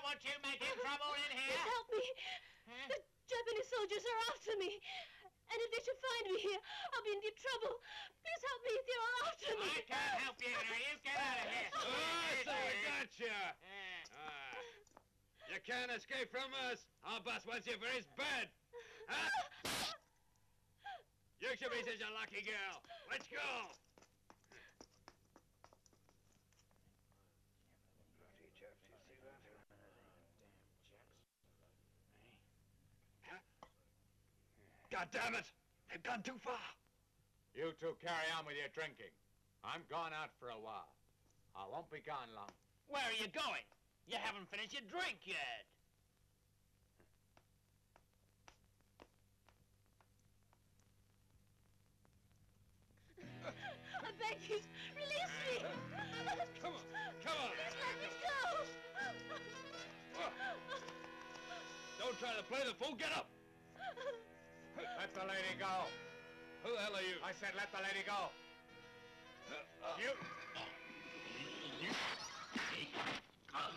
want you making trouble in here? Please help me. Huh? The Japanese soldiers are after me. And if they should find me here, I'll be in deep trouble. Please help me. They're all after me. I can't help you now. You get out of here. Oh, so we got you. Uh, You can't escape from us. Our boss wants you for his bed. Huh? You should be such a lucky girl. Let's go. God damn it! They've gone too far. You two carry on with your drinking. I'm going out for a while. I won't be gone long. where are you going? You haven't finished your drink yet. I beg you, release me. Come on, come on. Please let me go. Don't try to play the fool. Get up. Let the lady go. Who the hell are you? I said let the lady go.